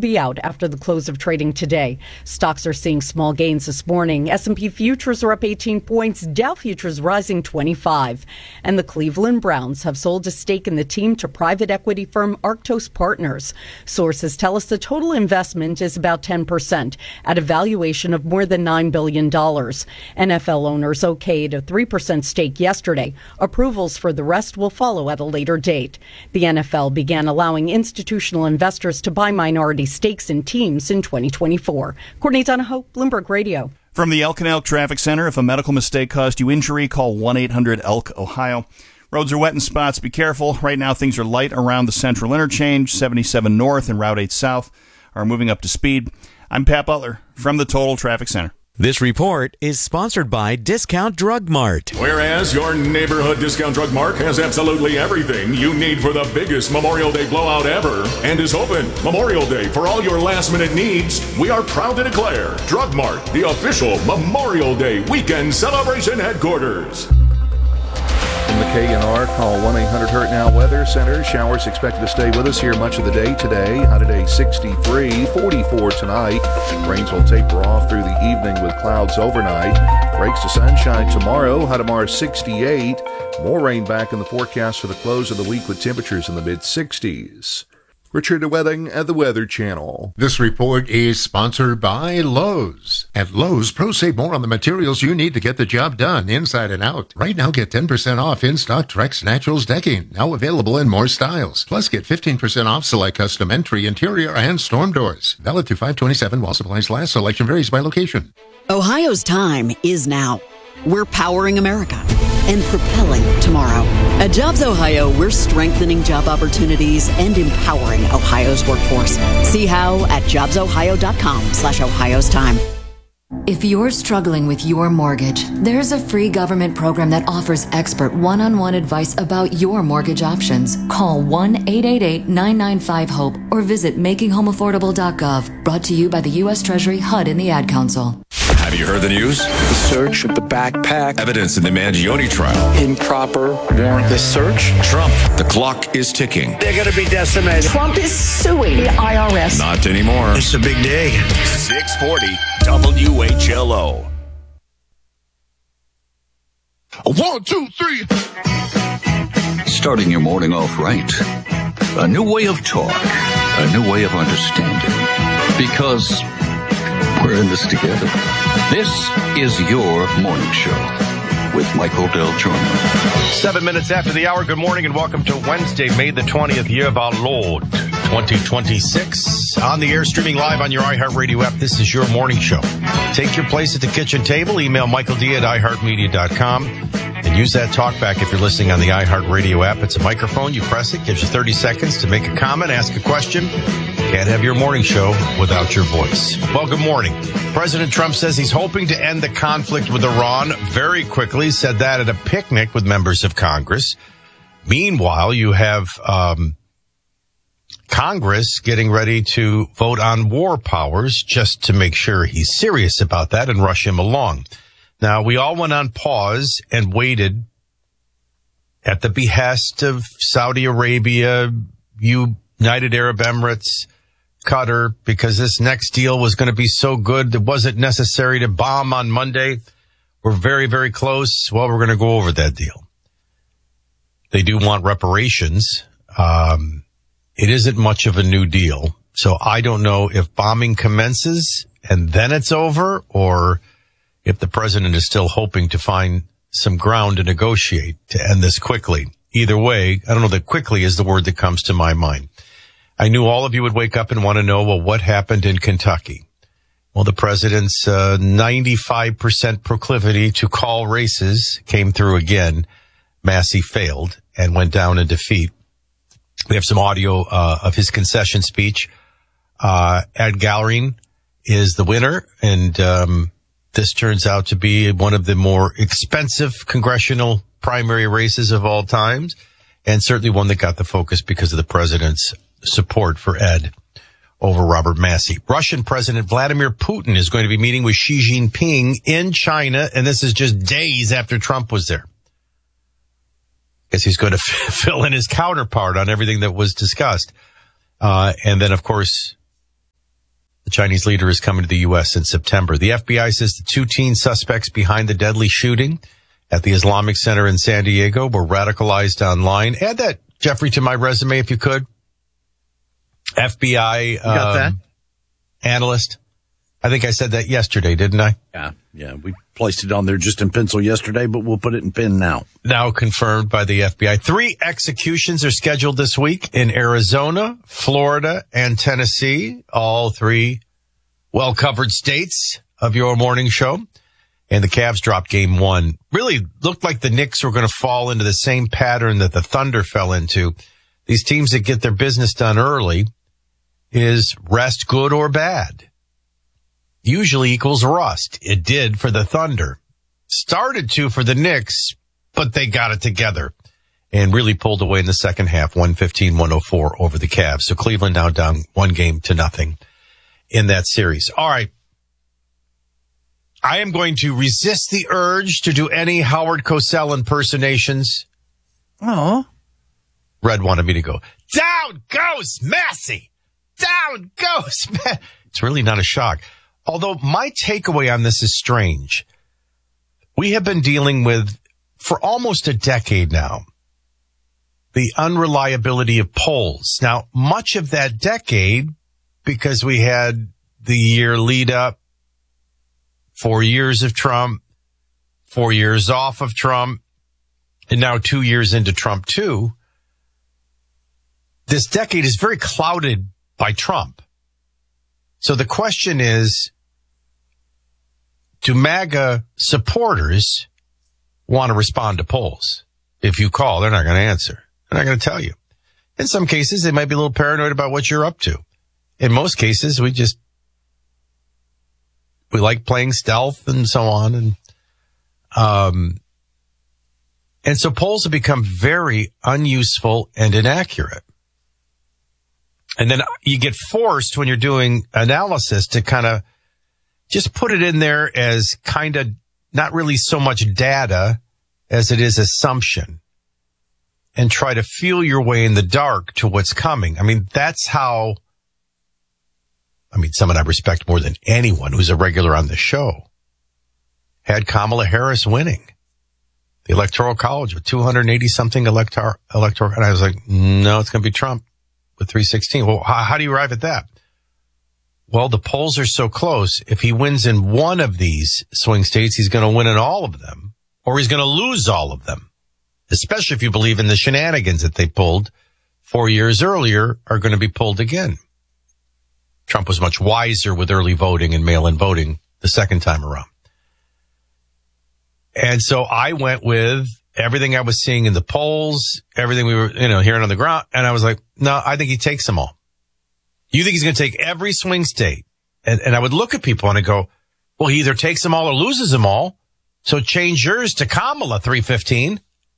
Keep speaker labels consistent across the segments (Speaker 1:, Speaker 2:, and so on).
Speaker 1: be out after the close of trading today. Stocks are seeing small gains this morning. S&P futures are up 18 points, Dow futures rising 25. And the Cleveland Browns have sold a stake in the team to private equity firm Arctos Partners. Sources tell us the total investment is about 10% at a valuation of more than $9 billion. NFL owners okayed a 3% stake yesterday. Approvals for the rest will follow at a later date. The NFL began allowing institutional investors to buy minority stakes in teams in 2024. Courtney Donahoe, Bloomberg Radio.
Speaker 2: From the Elk and Elk Traffic Center, if a medical mistake caused you injury, call 1-800-ELK, Ohio. Roads are wet in spots. Be careful. Right now, things are light around the Central Interchange. 77 North and Route 8 South are moving up to speed. I'm Pat Butler from the Total Traffic Center.
Speaker 3: This report is sponsored by Discount Drug Mart.
Speaker 4: Whereas your neighborhood Discount Drug Mart has absolutely everything you need for the biggest Memorial Day blowout ever and is open Memorial Day for all your last-minute needs, we are proud to declare Drug Mart the official Memorial Day weekend celebration headquarters.
Speaker 5: From the K&R, call 1-800-HURT-NOW Weather Center. Showers expected to stay with us here much of the day today. High today 63, 44 tonight. Rains will taper off through the evening with clouds overnight. Breaks to sunshine tomorrow. High tomorrow 68. More rain back in the forecast for the close of the week with temperatures in the mid-60s. Richard Wedding at the Weather Channel.
Speaker 6: This report is sponsored by Lowe's. At Lowe's, pros save more on the materials you need to get the job done, inside and out. Right now, get 10% off in-stock Trex Naturals decking, now available in more styles. Plus, get 15% off select custom entry, interior, and storm doors. Valid through 5/27 while supplies last. Selection varies by location.
Speaker 7: Ohio's time is now. We're powering America and propelling tomorrow. At Jobs Ohio, we're strengthening job opportunities and empowering Ohio's workforce. See how at jobsohio.com/Ohio's time.
Speaker 8: If you're struggling with your mortgage, there's a free government program that offers expert one-on-one advice about your mortgage options. Call 1-888-995-HOPE or visit makinghomeaffordable.gov. Brought to you by the U.S. Treasury, HUD, and the Ad Council.
Speaker 9: Have you heard the news?
Speaker 10: The search of the backpack.
Speaker 9: Evidence in the Mangione trial.
Speaker 10: Improper warrantless search.
Speaker 9: Trump, the clock is ticking.
Speaker 10: They're going to be decimated.
Speaker 11: Trump is suing the IRS.
Speaker 9: Not anymore.
Speaker 10: It's a big day.
Speaker 9: 640 WHLO.
Speaker 12: 1, 2, 3.
Speaker 13: Starting your morning off right. A new way of talk. A new way of understanding. Because we're in this together. This is your morning show with Michael Del Giorno.
Speaker 14: 7 minutes after the hour. Good morning and welcome to Wednesday, May the 20th year of our Lord, 2026. On the air, streaming live on your iHeartRadio app. This is your morning show. Take your place at the kitchen table. Email Michael D at iHeartMedia.com and use that talkback if you're listening on the iHeartRadio app. It's a microphone. You press it. Gives you 30 seconds to make a comment, ask a question. Can't have your morning show without your voice. Well, good morning. President Trump says he's hoping to end the conflict with Iran very quickly. Said that at a picnic with members of Congress. Meanwhile, you have Congress getting ready to vote on war powers just to make sure he's serious about that and rush him along. Now, we all went on pause and waited at the behest of Saudi Arabia, United Arab Emirates, Qatar, because this next deal was going to be so good. It wasn't necessary to bomb on Monday. We're very, very close. Well, we're going to go over that deal. They do want reparations. It isn't much of a new deal. So I don't know if bombing commences and then it's over, or if the president is still hoping to find some ground to negotiate to end this quickly. Either way, I don't know that quickly is the word that comes to my mind. I knew all of you would wake up and want to know, well, what happened in Kentucky? Well, the president's 95% proclivity to call races came through again. Massey failed and went down in defeat. We have some audio of his concession speech. Ed Gallery is the winner, and this turns out to be one of the more expensive congressional primary races of all times, and certainly one that got the focus because of the president's support for Ed over Robert Massey. Russian President Vladimir Putin is going to be meeting with Xi Jinping in China, and this is just days after Trump was there. Guess he's going to fill in his counterpart on everything that was discussed. And then, of course, The Chinese leader is coming to the U.S. in September. The FBI says the 2 teen suspects behind the deadly shooting at the Islamic Center in San Diego were radicalized online. Add that, Jeffrey, to my resume if you could. FBI
Speaker 15: got that?
Speaker 14: Analyst. I think I said that yesterday, didn't I?
Speaker 15: Yeah. We placed it on there just in pencil yesterday, but we'll put it in pen now.
Speaker 14: Now confirmed by the FBI. 3 executions are scheduled this week in Arizona, Florida, and Tennessee. All 3 well-covered states of your morning show. And the Cavs dropped game 1. Really looked like the Knicks were going to fall into the same pattern that the Thunder fell into. These teams that get their business done early is rest good or bad. Usually equals rust. It did for the Thunder. Started to for the Knicks, but they got it together and really pulled away in the second half, 115-104 over the Cavs. So Cleveland now down 1-0 in that series. All right. I am going to resist the urge to do any Howard Cosell impersonations.
Speaker 15: Oh.
Speaker 14: Red wanted me to go, down goes Massey! Down goes Massey! It's really not a shock. Although my takeaway on this is strange. We have been dealing with, for almost a decade now, the unreliability of polls. Now, much of that decade, because we had the year lead up, 4 years of Trump, 4 years off of Trump, and now 2 years into Trump 2, this decade is very clouded by Trump. So the question is, do MAGA supporters want to respond to polls? If you call, they're not going to answer. They're not going to tell you. In some cases, they might be a little paranoid about what you're up to. In most cases, we like playing stealth and so on. And so polls have become very unuseful and inaccurate. And then you get forced when you're doing analysis to kind of just put it in there as kind of not really so much data as it is assumption and try to feel your way in the dark to what's coming. I mean, that's how, someone I respect more than anyone who's a regular on the show had Kamala Harris winning the Electoral College with 280 something electoral. And I was like, no, it's going to be Trump with 316. Well, how do you arrive at that? Well, the polls are so close. If he wins in one of these swing states, he's going to win in all of them, or he's going to lose all of them, especially if you believe in the shenanigans that they pulled 4 years earlier are going to be pulled again. Trump was much wiser with early voting and mail-in voting the second time around. And so I went with everything I was seeing in the polls, everything we were, hearing on the ground. And I was like, no, I think he takes them all. You think he's going to take every swing state? And I would look at people and I go, well, he either takes them all or loses them all. So change yours to Kamala 315.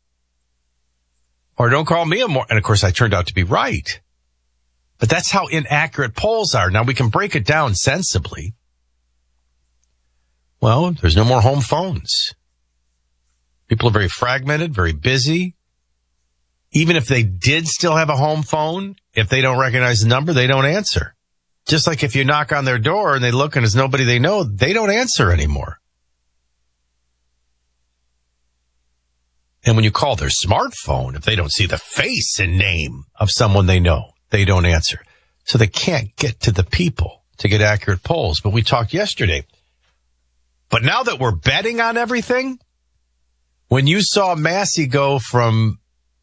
Speaker 14: Or don't call me a more. And of course I turned out to be right. But that's how inaccurate polls are. Now we can break it down sensibly. Well, there's no more home phones. People are very fragmented, very busy. Even if they did still have a home phone, if they don't recognize the number, they don't answer. Just like if you knock on their door and they look and there's nobody they know, they don't answer anymore. And when you call their smartphone, if they don't see the face and name of someone they know, they don't answer. So they can't get to the people to get accurate polls. But we talked yesterday. But now that we're betting on everything, when you saw Massey go from,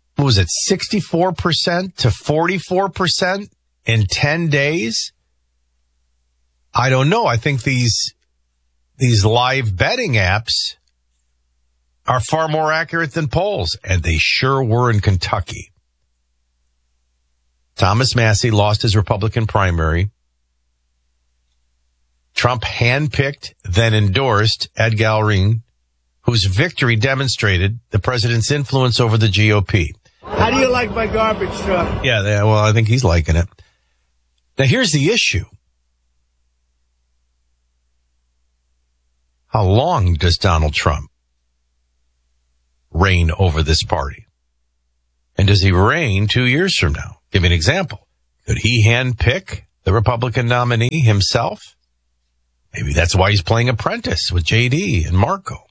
Speaker 14: 64% to 44% in 10 days? I don't know. I think these live betting apps are far more accurate than polls, and they sure were in Kentucky. Thomas Massey lost his Republican primary. Trump handpicked, then endorsed Ed Gallerin, whose victory demonstrated the president's influence over the GOP.
Speaker 16: How do you like my garbage truck?
Speaker 14: Yeah, well, I think he's liking it. Now, here's the issue. How long does Donald Trump reign over this party? And does he reign 2 years from now? Give me an example. Could he handpick the Republican nominee himself? Maybe that's why he's playing apprentice with JD and Marco.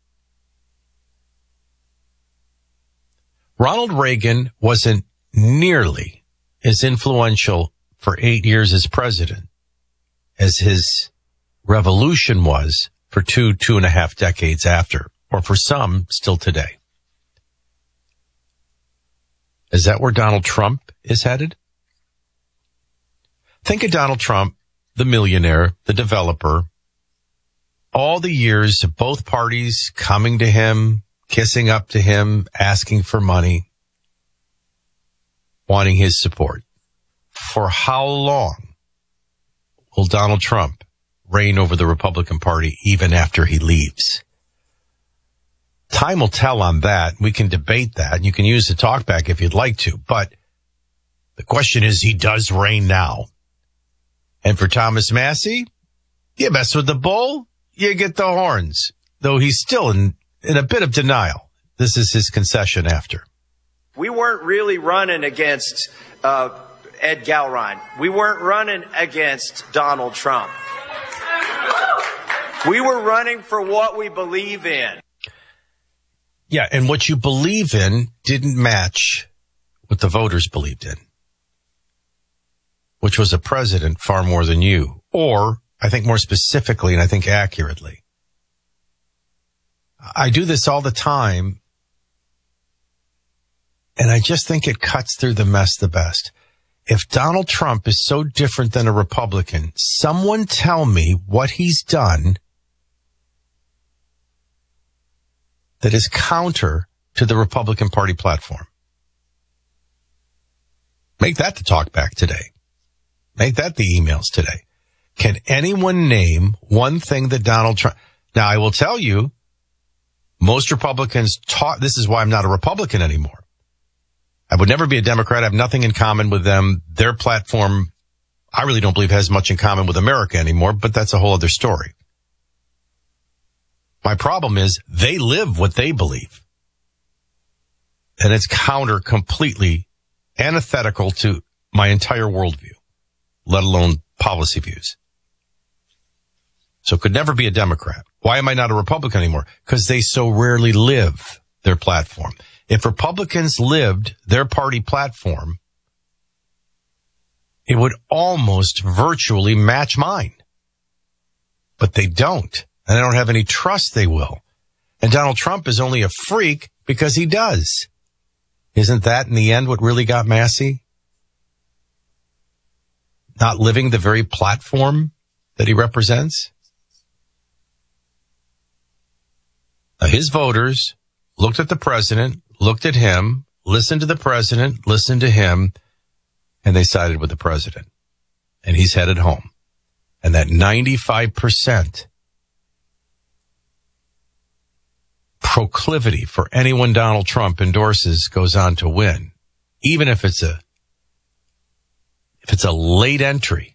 Speaker 14: Ronald Reagan wasn't nearly as influential for 8 years as president as his revolution was for 2.5 decades after, or for some still today. Is that where Donald Trump is headed? Think of Donald Trump, the millionaire, the developer, all the years of both parties coming to him, kissing up to him, asking for money, wanting his support. For how long will Donald Trump reign over the Republican Party even after he leaves? Time will tell on that. We can debate that, and you can use the talkback if you'd like to. But the question is, he does reign now. And for Thomas Massie, you mess with the bull, you get the horns. Though he's still in a bit of denial. This is his concession after.
Speaker 17: We weren't really running against Ed Gowron. We weren't running against Donald Trump. We were running for what we believe in.
Speaker 14: Yeah, and what you believe in didn't match what the voters believed in, which was a president far more than you, or I think more specifically, and I think accurately. I do this all the time, and I just think it cuts through the mess the best. If Donald Trump is so different than a Republican, someone tell me what he's done that is counter to the Republican Party platform. Make that the talk back today. Make that the emails today. Can anyone name one thing that Donald Trump... Now, I will tell you, most Republicans talk... This is why I'm not a Republican anymore. I would never be a Democrat. I have nothing in common with them. Their platform, I really don't believe has much in common with America anymore, but that's a whole other story. My problem is they live what they believe. And it's completely antithetical to my entire worldview, let alone policy views. So could never be a Democrat. Why am I not a Republican anymore? Because they so rarely live their platform. If Republicans lived their party platform, it would almost virtually match mine. But they don't. And I don't have any trust they will. And Donald Trump is only a freak because he does. Isn't that, in the end, what really got Massie? Not living the very platform that he represents? Now, his voters looked at the president, looked at him, listened to the president, listened to him, and they sided with the president. And he's headed home. And that 95% proclivity for anyone Donald Trump endorses goes on to win, even if it's a late entry.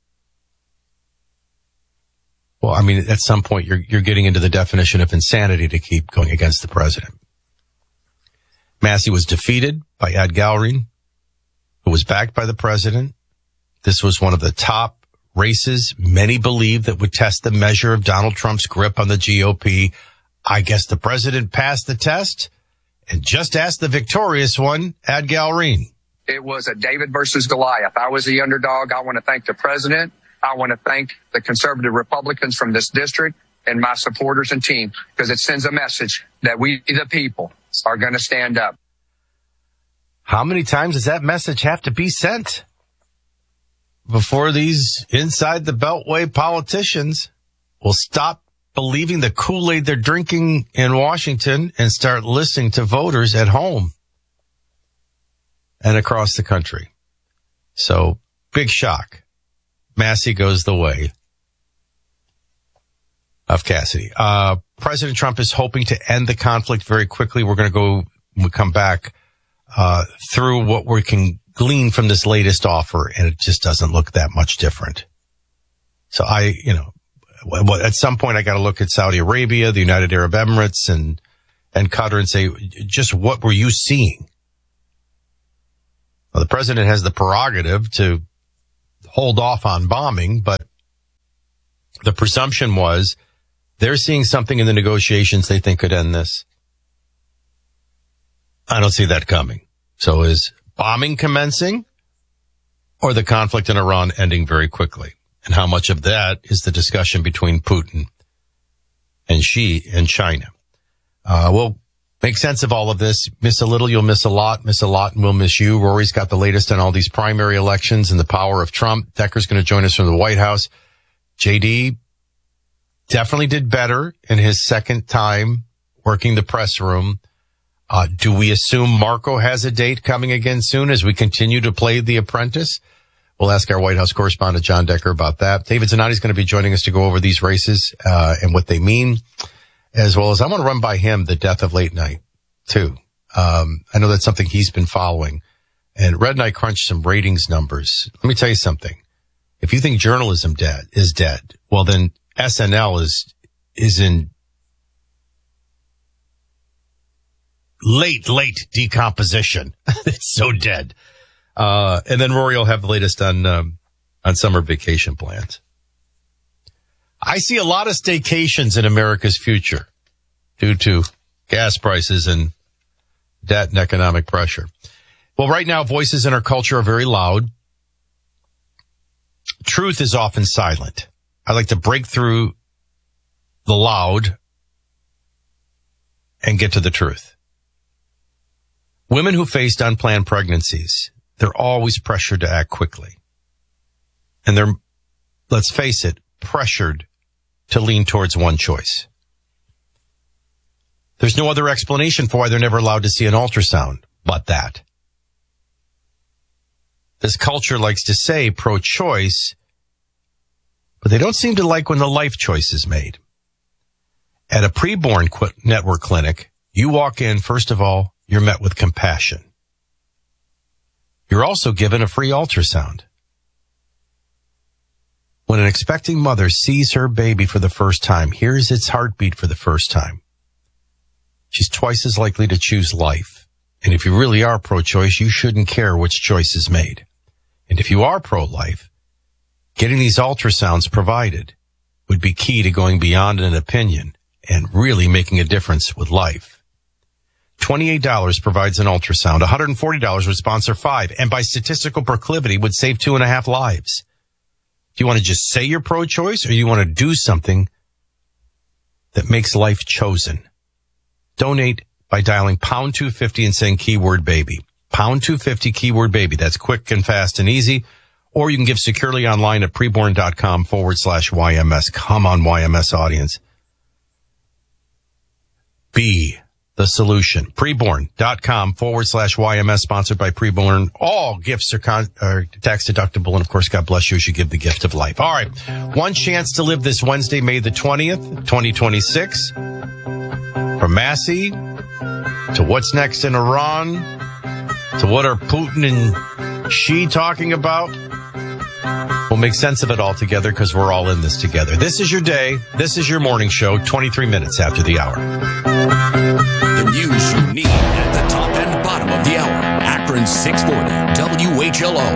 Speaker 14: Well, I mean, at some point you're getting into the definition of insanity to keep going against the president. Massie was defeated by Ed Gowron, who was backed by the president. This was one of the top races many believe that would test the measure of Donald Trump's grip on the GOP. I guess the president passed the test and just asked the victorious one, Ed Gowron.
Speaker 18: It was a David versus Goliath. I was the underdog. I want to thank the president. I want to thank the conservative Republicans from this district and my supporters and team, because it sends a message that we, the people, are going to stand up.
Speaker 14: How many times does that message have to be sent before these inside the Beltway politicians will stop believing the Kool-Aid they're drinking in Washington and start listening to voters at home and across the country? So, big shock. Massie goes the way of Cassidy. President Trump is hoping to end the conflict very quickly. We're going to when we come back, through what we can glean from this latest offer, and it just doesn't look that much different. So at some point I got to look at Saudi Arabia, the United Arab Emirates, and Qatar and say, just what were you seeing? Well, the president has the prerogative to hold off on bombing, but the presumption was they're seeing something in the negotiations they think could end this. I don't see that coming. So is bombing commencing or the conflict in Iran ending very quickly? And how much of that is the discussion between Putin and Xi and China? We'll make sense of all of this. Miss a little, you'll miss a lot. Miss a lot, and we'll miss you. Rory's got the latest on all these primary elections and the power of Trump. Decker's going to join us from the White House. JD definitely did better in his second time working the press room. Do we assume Marco has a date coming again soon as we continue to play The Apprentice? We'll ask our White House correspondent, John Decker, about that. David Zanotti is going to be joining us to go over these races and what they mean, as well as I want to run by him the death of late night, too. I know that's something he's been following. And Red and I crunched some ratings numbers. Let me tell you something. If you think journalism is dead, well, then SNL is in late decomposition. It's so dead. And then Rory will have the latest on summer vacation plans. I see a lot of staycations in America's future due to gas prices and debt and economic pressure. Well, right now, voices in our culture are very loud. Truth is often silent. I like to break through the loud and get to the truth. Women who faced unplanned pregnancies, they're always pressured to act quickly. And they're, let's face it, pressured to lean towards one choice. There's no other explanation for why they're never allowed to see an ultrasound but that. This culture likes to say pro-choice, but they don't seem to like when the life choice is made. At a preborn network clinic, you walk in, first of all, you're met with compassion. You're also given a free ultrasound. When an expecting mother sees her baby for the first time, hears its heartbeat for the first time, she's twice as likely to choose life. And if you really are pro-choice, you shouldn't care which choice is made. And if you are pro-life, getting these ultrasounds provided would be key to going beyond an opinion and really making a difference with life. $28 provides an ultrasound. $140 would sponsor 5. And by statistical proclivity would save 2.5 lives. Do you want to just say you're pro-choice, or do you want to do something that makes life chosen? Donate by dialing pound 250 and saying keyword baby. Pound 250 keyword baby. That's quick and fast and easy. Or you can give securely online at preborn.com/YMS. Come on, YMS audience. Be the solution. Preborn.com/YMS, sponsored by Preborn. All gifts are tax deductible. And of course, God bless you as you give the gift of life. All right. One chance to live this Wednesday, May the 20th, 2026. From Massey to what's next in Iran to what are Putin and Xi talking about. We'll make sense of it all together because we're all in this together. This is your day. This is your morning show, 23 minutes after the hour.
Speaker 9: The news you need at the top and bottom of the hour. Akron 640 WHLO.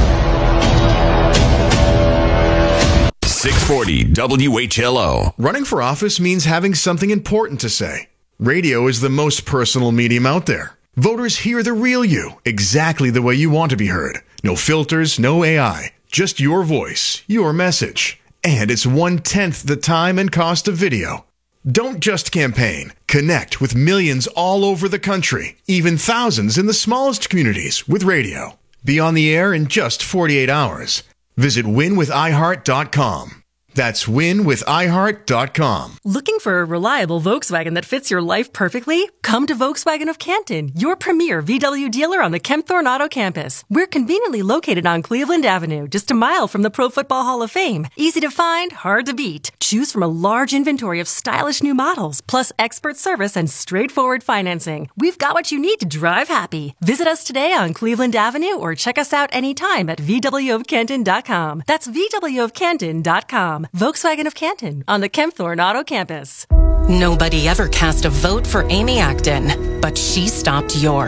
Speaker 9: 640 WHLO.
Speaker 19: Running for office means having something important to say. Radio is the most personal medium out there. Voters hear the real you, exactly the way you want to be heard. No filters, no AI. Just your voice, your message. And it's 1/10 the time and cost of video. Don't just campaign. Connect with millions all over the country, even thousands in the smallest communities with radio. Be on the air in just 48 hours. Visit winwithiheart.com. That's winwithiheart.com.
Speaker 20: Looking for a reliable Volkswagen that fits your life perfectly? Come to Volkswagen of Canton, your premier VW dealer on the Kempthorne Auto Campus. We're conveniently located on Cleveland Avenue, just a mile from the Pro Football Hall of Fame. Easy to find, hard to beat. Choose from a large inventory of stylish new models, plus expert service and straightforward financing. We've got what you need to drive happy. Visit us today on Cleveland Avenue or check us out anytime at VWofCanton.com. That's VWofCanton.com. Volkswagen of Canton on the Kempthorne Auto Campus.
Speaker 21: Nobody ever cast a vote for Amy Acton, but she stopped yours.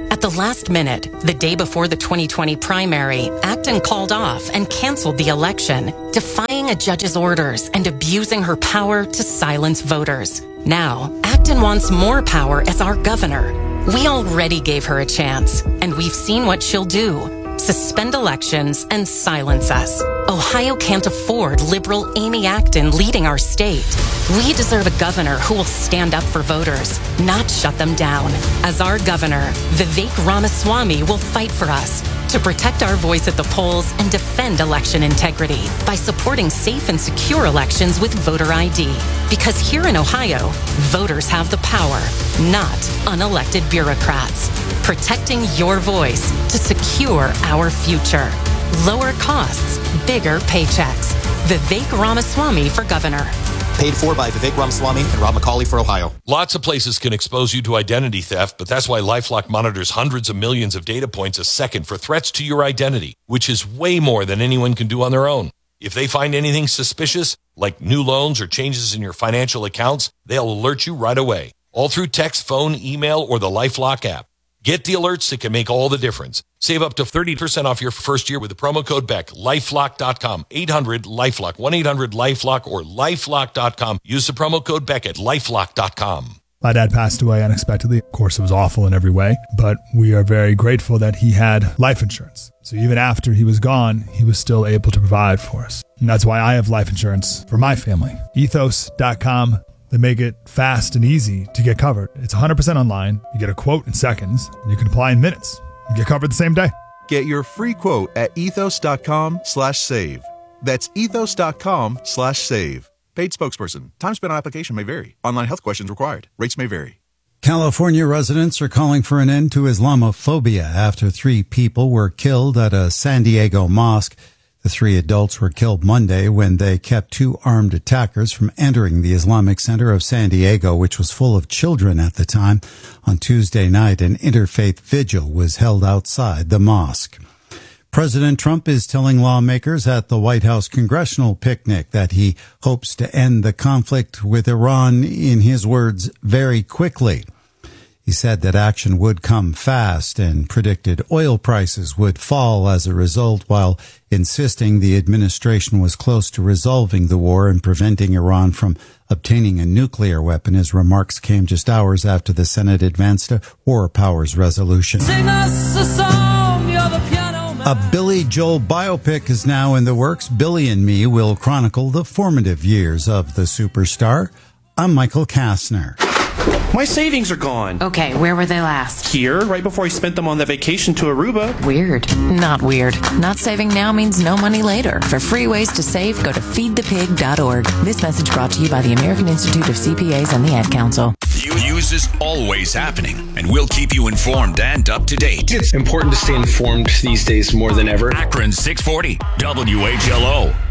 Speaker 21: At the last minute, the day before the 2020 primary, Acton called off and canceled the election, defying a judge's orders and abusing her power to silence voters. Now, Acton wants more power as our governor. We already gave her a chance, and we've seen what she'll do. Suspend elections and silence us. Ohio can't afford liberal Amy Acton leading our state. We deserve a governor who will stand up for voters, not shut them down. As our governor, Vivek Ramaswamy will fight for us to protect our voice at the polls and defend election integrity by supporting safe and secure elections with voter ID. Because here in Ohio, voters have the power, not unelected bureaucrats. Protecting your voice to secure our future. Lower costs, bigger paychecks. Vivek Ramaswamy for governor.
Speaker 22: Paid for by Vivek Ramaswamy and Rob McCauley for Ohio.
Speaker 23: Lots of places can expose you to identity theft, but that's why LifeLock monitors hundreds of millions of data points a second for threats to your identity, which is way more than anyone can do on their own. If they find anything suspicious, like new loans or changes in your financial accounts, they'll alert you right away, all through text, phone, email, or the LifeLock app. Get the alerts that can make all the difference. Save up to 30% off your first year with the promo code BECK. LifeLock.com. 800-LifeLock. 1-800-LifeLock or LifeLock.com. Use the promo code BECK at LifeLock.com.
Speaker 24: My dad passed away unexpectedly. Of course, it was awful in every way, but we are very grateful that he had life insurance. So even after he was gone, he was still able to provide for us. And that's why I have life insurance for my family. Ethos.com. They make it fast and easy to get covered. It's 100% online. You get a quote in seconds, and you can apply in minutes. You get covered the same day.
Speaker 25: Get your free quote at ethos.com/save. That's ethos.com/save. Paid spokesperson. Time spent on application may vary. Online health questions required. Rates may vary.
Speaker 26: California residents are calling for an end to Islamophobia after 3 people were killed at a San Diego mosque. The 3 adults were killed Monday when they kept 2 armed attackers from entering the Islamic Center of San Diego, which was full of children at the time. On Tuesday night, an interfaith vigil was held outside the mosque. President Trump is telling lawmakers at the White House congressional picnic that he hopes to end the conflict with Iran, in his words, very quickly. He said that action would come fast and predicted oil prices would fall as a result, while insisting the administration was close to resolving the war and preventing Iran from obtaining a nuclear weapon. His remarks came just hours after the Senate advanced a war powers resolution.
Speaker 27: Sing us a song, you're the piano man.
Speaker 26: A Billy Joel biopic is now in the works. Billy and Me will chronicle the formative years of the superstar. I'm Michael Kastner.
Speaker 28: My savings are gone.
Speaker 29: Okay, where were they last?
Speaker 28: Here, right before I spent them on the vacation to Aruba.
Speaker 29: Weird. Not weird. Not saving now means no money later. For free ways to save, go to feedthepig.org. This message brought to you by the American Institute of CPAs and the Ad Council.
Speaker 9: News is always happening, and we'll keep you informed and up to date.
Speaker 10: It's important to stay informed these days more than ever.
Speaker 9: Akron 640, WHLO.